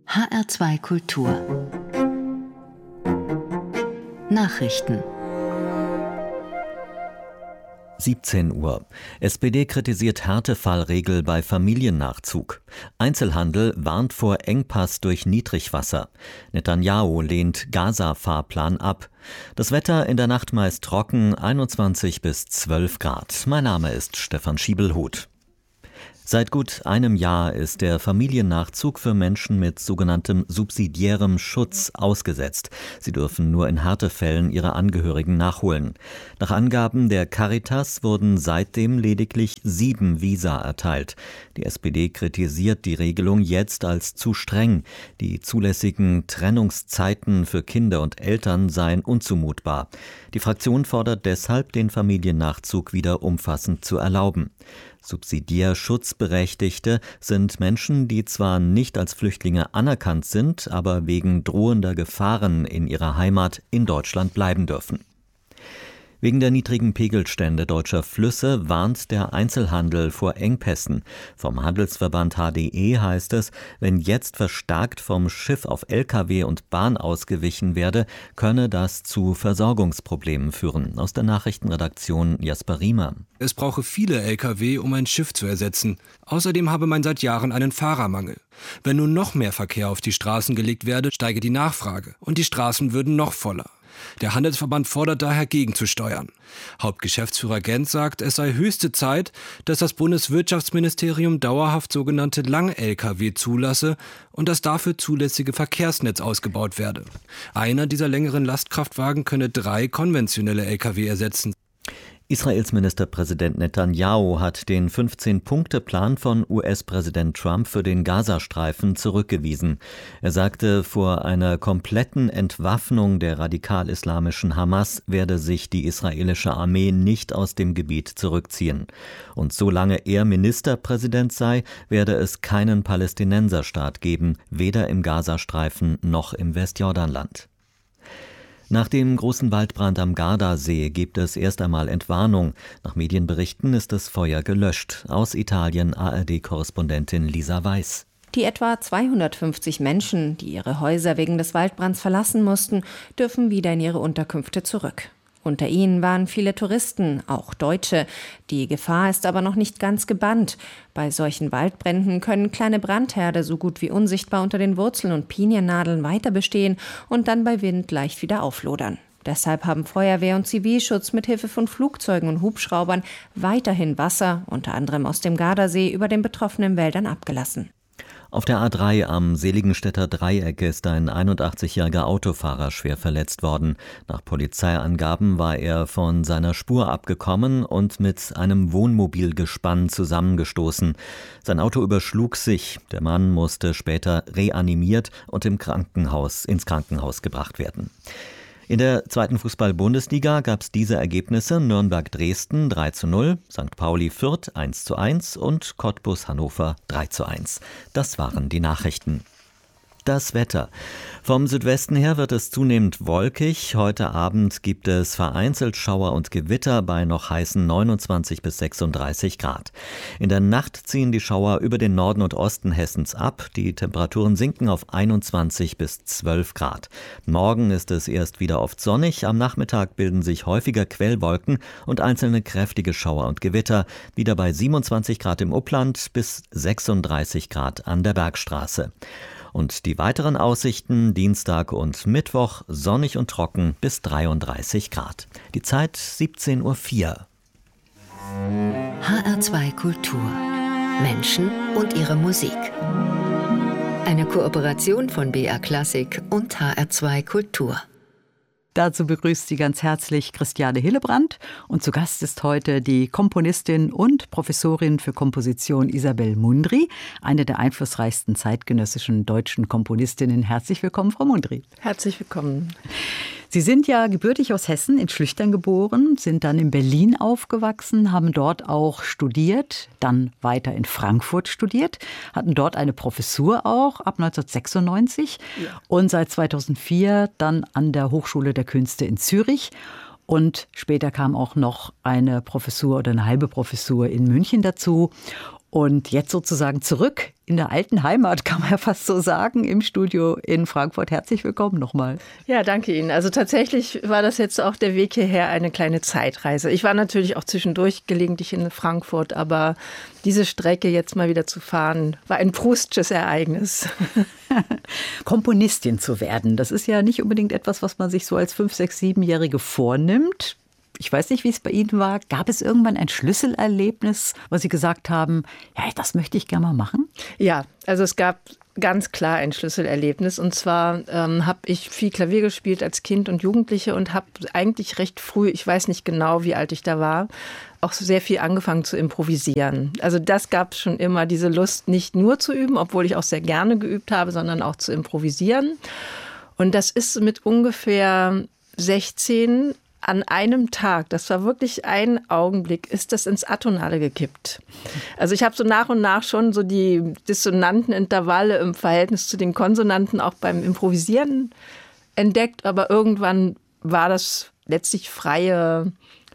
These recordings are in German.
HR2 Kultur Nachrichten 17 Uhr. SPD kritisiert Härtefallregel bei Familiennachzug. Einzelhandel warnt vor Engpass durch Niedrigwasser. Netanyahu lehnt Gaza-Fahrplan ab. Das Wetter in der Nacht meist trocken, 21 bis 12 Grad. Mein Name ist Stefan Schiebelhuth. Seit gut einem Jahr ist der Familiennachzug für Menschen mit sogenanntem subsidiärem Schutz ausgesetzt. Sie dürfen nur in Härtefällen ihre Angehörigen nachholen. Nach Angaben der Caritas wurden seitdem lediglich 7 Visa erteilt. Die SPD kritisiert die Regelung jetzt als zu streng. Die zulässigen Trennungszeiten für Kinder und Eltern seien unzumutbar. Die Fraktion fordert deshalb, den Familiennachzug wieder umfassend zu erlauben. Subsidiär Schutzberechtigte sind Menschen, die zwar nicht als Flüchtlinge anerkannt sind, aber wegen drohender Gefahren in ihrer Heimat in Deutschland bleiben dürfen. Wegen der niedrigen Pegelstände deutscher Flüsse warnt der Einzelhandel vor Engpässen. Vom Handelsverband HDE heißt es, wenn jetzt verstärkt vom Schiff auf Lkw und Bahn ausgewichen werde, könne das zu Versorgungsproblemen führen. Aus der Nachrichtenredaktion Jasper Riemer. Es brauche viele Lkw, um ein Schiff zu ersetzen. Außerdem habe man seit Jahren einen Fahrermangel. Wenn nun noch mehr Verkehr auf die Straßen gelegt werde, steige die Nachfrage und die Straßen würden noch voller. Der Handelsverband fordert daher gegenzusteuern. Hauptgeschäftsführer Genz sagt, es sei höchste Zeit, dass das Bundeswirtschaftsministerium dauerhaft sogenannte Lang-Lkw zulasse und das dafür zulässige Verkehrsnetz ausgebaut werde. Einer dieser längeren Lastkraftwagen könne 3 konventionelle Lkw ersetzen. Israels Ministerpräsident Netanyahu hat den 15-Punkte-Plan von US-Präsident Trump für den Gazastreifen zurückgewiesen. Er sagte, vor einer kompletten Entwaffnung der radikal-islamischen Hamas werde sich die israelische Armee nicht aus dem Gebiet zurückziehen. Und solange er Ministerpräsident sei, werde es keinen Palästinenserstaat geben, weder im Gazastreifen noch im Westjordanland. Nach dem großen Waldbrand am Gardasee gibt es erst einmal Entwarnung. Nach Medienberichten ist das Feuer gelöscht. Aus Italien ARD-Korrespondentin Lisa Weiß. Die etwa 250 Menschen, die ihre Häuser wegen des Waldbrands verlassen mussten, dürfen wieder in ihre Unterkünfte zurück. Unter ihnen waren viele Touristen, auch Deutsche. Die Gefahr ist aber noch nicht ganz gebannt. Bei solchen Waldbränden können kleine Brandherde so gut wie unsichtbar unter den Wurzeln und Piniennadeln weiter bestehen und dann bei Wind leicht wieder auflodern. Deshalb haben Feuerwehr und Zivilschutz mit Hilfe von Flugzeugen und Hubschraubern weiterhin Wasser, unter anderem aus dem Gardasee, über den betroffenen Wäldern abgelassen. Auf der A3 am Seligenstädter Dreieck ist ein 81-jähriger Autofahrer schwer verletzt worden. Nach Polizeiangaben war er von seiner Spur abgekommen und mit einem Wohnmobilgespann zusammengestoßen. Sein Auto überschlug sich. Der Mann musste später reanimiert und ins Krankenhaus gebracht werden. In der 2. Fußball-Bundesliga gab es diese Ergebnisse: Nürnberg-Dresden 3:0, St. Pauli-Fürth 1:1 und Cottbus-Hannover 3:1. Das waren die Nachrichten. Das Wetter. Vom Südwesten her wird es zunehmend wolkig. Heute Abend gibt es vereinzelt Schauer und Gewitter bei noch heißen 29 bis 36 Grad. In der Nacht ziehen die Schauer über den Norden und Osten Hessens ab. Die Temperaturen sinken auf 21 bis 12 Grad. Morgen ist es erst wieder oft sonnig. Am Nachmittag bilden sich häufiger Quellwolken und einzelne kräftige Schauer und Gewitter. Wieder bei 27 Grad im Upland bis 36 Grad an der Bergstraße. Und die weiteren Aussichten: Dienstag und Mittwoch sonnig und trocken bis 33 Grad. Die Zeit 17:04 Uhr. HR2 Kultur Menschen und ihre Musik. Eine Kooperation von BR Klassik und HR2 Kultur. Dazu begrüßt sie ganz herzlich Christiane Hillebrand und zu Gast ist heute die Komponistin und Professorin für Komposition Isabel Mundry, eine der einflussreichsten zeitgenössischen deutschen Komponistinnen. Herzlich willkommen, Frau Mundry. Herzlich willkommen. Sie sind ja gebürtig aus Hessen, in Schlüchtern geboren, sind dann in Berlin aufgewachsen, haben dort auch studiert, dann weiter in Frankfurt studiert, hatten dort eine Professur auch ab 1996 und seit 2004 dann an der Hochschule der Künste in Zürich. Und später kam auch noch eine Professur oder eine halbe Professur in München dazu. Und jetzt sozusagen zurück in der alten Heimat, kann man ja fast so sagen, im Studio in Frankfurt. Herzlich willkommen nochmal. Ja, danke Ihnen. Also tatsächlich war das jetzt auch der Weg hierher eine kleine Zeitreise. Ich war natürlich auch zwischendurch gelegentlich in Frankfurt, aber diese Strecke jetzt mal wieder zu fahren, war ein Proustsches Ereignis. Komponistin zu werden, das ist ja nicht unbedingt etwas, was man sich so als 5-, 6-, 7-Jährige vornimmt. Ich weiß nicht, wie es bei Ihnen war. Gab es irgendwann ein Schlüsselerlebnis, wo Sie gesagt haben, ja, das möchte ich gerne mal machen? Ja, also es gab ganz klar ein Schlüsselerlebnis. Und zwar habe ich viel Klavier gespielt als Kind und Jugendliche und habe eigentlich recht früh, ich weiß nicht genau, wie alt ich da war, auch sehr viel angefangen zu improvisieren. Also das gab schon immer, diese Lust, nicht nur zu üben, obwohl ich auch sehr gerne geübt habe, sondern auch zu improvisieren. Und das ist mit ungefähr 16 an einem Tag, das war wirklich ein Augenblick, ist das ins Atonale gekippt. Also ich habe so nach und nach schon so die dissonanten Intervalle im Verhältnis zu den Konsonanten auch beim Improvisieren entdeckt, aber irgendwann war das letztlich freie,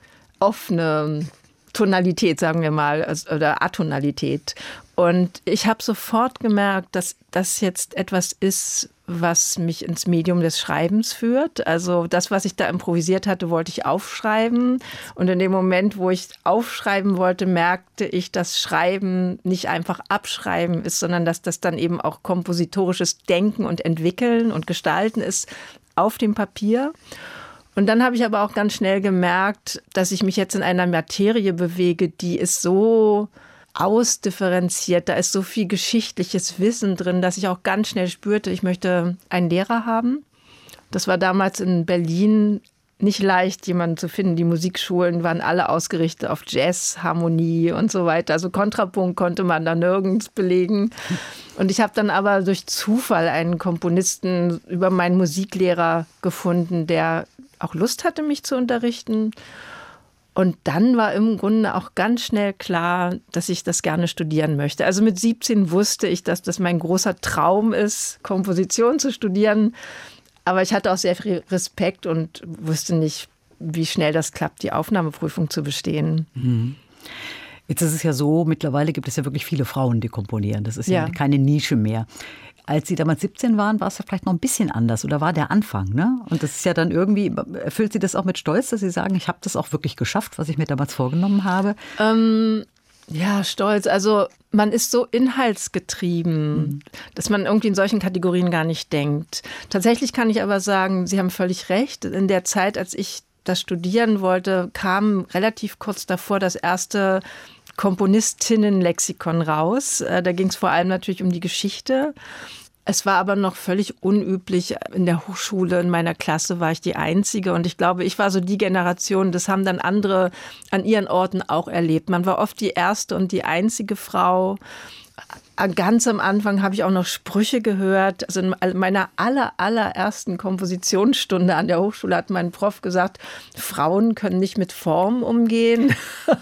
offene Tonalität, sagen wir mal, oder Atonalität. Und ich habe sofort gemerkt, dass das jetzt etwas ist, was mich ins Medium des Schreibens führt. Also das, was ich da improvisiert hatte, wollte ich aufschreiben. Und in dem Moment, wo ich aufschreiben wollte, merkte ich, dass Schreiben nicht einfach abschreiben ist, sondern dass das dann eben auch kompositorisches Denken und Entwickeln und Gestalten ist auf dem Papier. Und dann habe ich aber auch ganz schnell gemerkt, dass ich mich jetzt in einer Materie bewege, die ist so ausdifferenziert, da ist so viel geschichtliches Wissen drin, dass ich auch ganz schnell spürte, ich möchte einen Lehrer haben. Das war damals in Berlin nicht leicht, jemanden zu finden. Die Musikschulen waren alle ausgerichtet auf Jazz, Harmonie und so weiter. Also Kontrapunkt konnte man da nirgends belegen. Und ich habe dann aber durch Zufall einen Komponisten über meinen Musiklehrer gefunden, der auch Lust hatte, mich zu unterrichten. Und dann war im Grunde auch ganz schnell klar, dass ich das gerne studieren möchte. Also mit 17 wusste ich, dass das mein großer Traum ist, Komposition zu studieren. Aber ich hatte auch sehr viel Respekt und wusste nicht, wie schnell das klappt, die Aufnahmeprüfung zu bestehen. Mhm. Jetzt ist es ja so, mittlerweile gibt es ja wirklich viele Frauen, die komponieren. Das ist ja keine Nische mehr. Als Sie damals 17 waren, war es ja vielleicht noch ein bisschen anders oder war der Anfang, ne? Und das ist ja dann irgendwie, erfüllt Sie das auch mit Stolz, dass Sie sagen, ich habe das auch wirklich geschafft, was ich mir damals vorgenommen habe? Ja, stolz. Also man ist so inhaltsgetrieben, dass man irgendwie in solchen Kategorien gar nicht denkt. Tatsächlich kann ich aber sagen, Sie haben völlig recht. In der Zeit, als ich das studieren wollte, kam relativ kurz davor das erste Komponistinnen-Lexikon raus. Da ging es vor allem natürlich um die Geschichte. Es war aber noch völlig unüblich. In der Hochschule, in meiner Klasse war ich die Einzige. Und ich glaube, ich war so die Generation, das haben dann andere an ihren Orten auch erlebt. Man war oft die erste und die einzige Frau. Ganz am Anfang habe ich auch noch Sprüche gehört. Also in meiner allerersten Kompositionsstunde an der Hochschule hat mein Prof gesagt, Frauen können nicht mit Form umgehen.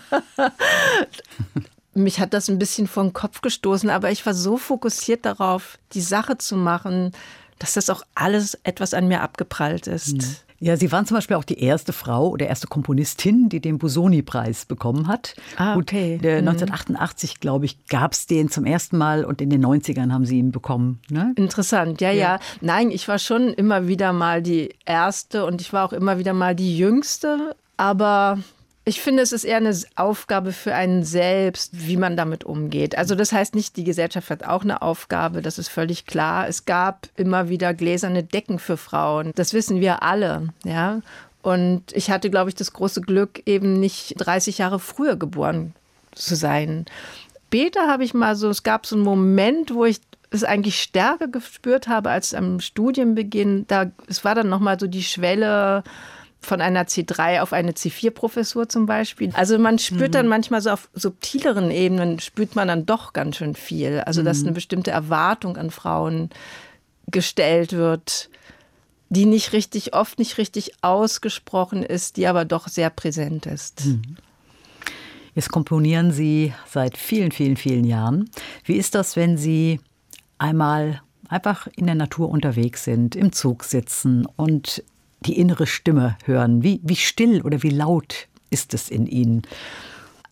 Mich hat das ein bisschen vor den Kopf gestoßen, aber ich war so fokussiert darauf, die Sache zu machen, dass das auch alles etwas an mir abgeprallt ist. Ja, Sie waren zum Beispiel auch die erste Frau oder erste Komponistin, die den Busoni-Preis bekommen hat. Okay. 1988, glaube ich, gab es den zum ersten Mal und in den 90ern haben Sie ihn bekommen. Ne? Interessant, ja. Nein, ich war schon immer wieder mal die Erste und ich war auch immer wieder mal die Jüngste, aber ich finde, es ist eher eine Aufgabe für einen selbst, wie man damit umgeht. Also das heißt nicht, die Gesellschaft hat auch eine Aufgabe, das ist völlig klar. Es gab immer wieder gläserne Decken für Frauen, das wissen wir alle, ja. Und ich hatte, glaube ich, das große Glück, eben nicht 30 Jahre früher geboren zu sein. Später habe ich mal so, es gab so einen Moment, wo ich es eigentlich stärker gespürt habe als am Studienbeginn. Es war dann nochmal so die Schwelle von einer C3 auf eine C4-Professur zum Beispiel. Also man spürt dann manchmal so auf subtileren Ebenen, spürt man dann doch ganz schön viel. Also dass eine bestimmte Erwartung an Frauen gestellt wird, die oft nicht richtig ausgesprochen ist, die aber doch sehr präsent ist. Jetzt komponieren Sie seit vielen, vielen, vielen Jahren. Wie ist das, wenn Sie einmal einfach in der Natur unterwegs sind, im Zug sitzen und die innere Stimme hören? Wie still oder wie laut ist es in Ihnen?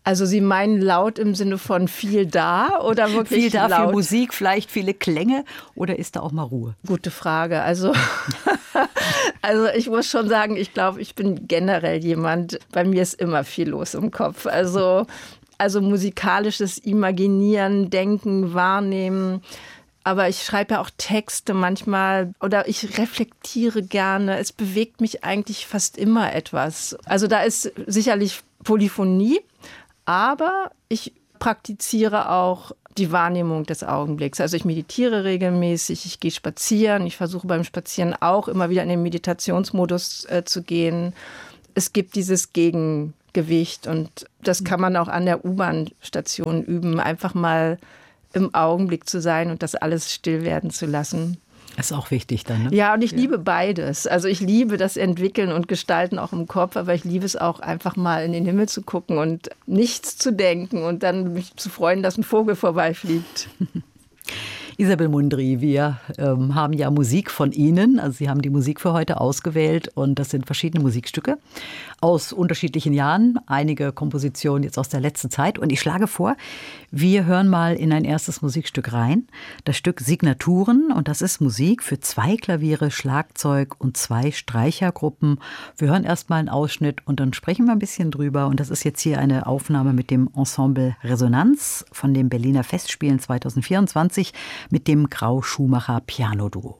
Also Sie meinen laut im Sinne von viel da oder wirklich viel da, laut? viel Musik, vielleicht viele Klänge oder ist da auch mal Ruhe? Gute Frage. Also ich muss schon sagen, ich glaube, ich bin generell jemand, bei mir ist immer viel los im Kopf. Also musikalisches Imaginieren, Denken, Wahrnehmen. Aber ich schreibe ja auch Texte manchmal oder ich reflektiere gerne. Es bewegt mich eigentlich fast immer etwas. Also da ist sicherlich Polyphonie, aber ich praktiziere auch die Wahrnehmung des Augenblicks. Also ich meditiere regelmäßig, ich gehe spazieren. Ich versuche beim Spazieren auch immer wieder in den Meditationsmodus zu gehen. Es gibt dieses Gegengewicht und das kann man auch an der U-Bahn-Station üben, einfach mal im Augenblick zu sein und das alles still werden zu lassen. Das ist auch wichtig dann, ne? Ja, und ich liebe beides. Also ich liebe das Entwickeln und Gestalten auch im Kopf, aber ich liebe es auch einfach mal in den Himmel zu gucken und nichts zu denken und dann mich zu freuen, dass ein Vogel vorbeifliegt. Isabel Mundry, wir haben ja Musik von Ihnen. Also Sie haben die Musik für heute ausgewählt und das sind verschiedene Musikstücke aus unterschiedlichen Jahren. Einige Kompositionen jetzt aus der letzten Zeit. Und ich schlage vor, wir hören mal in ein erstes Musikstück rein. Das Stück Signaturen und das ist Musik für 2 Klaviere, Schlagzeug und 2 Streichergruppen. Wir hören erst mal einen Ausschnitt und dann sprechen wir ein bisschen drüber. Und das ist jetzt hier eine Aufnahme mit dem Ensemble Resonanz von den Berliner Festspielen 2024 mit dem Grau-Schumacher Piano-Duo.